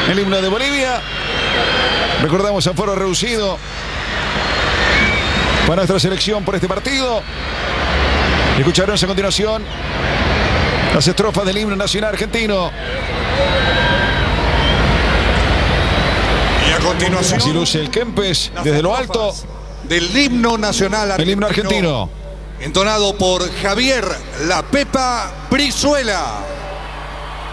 el himno de Bolivia. Recordamos aforo reducido para nuestra selección por este partido. Escucharemos a continuación las estrofas del himno nacional argentino. Y a continuación, Así luce el Kempes desde lo alto del himno nacional argentino. el himno argentino. Entonado por Javier La Pepa Brizuela.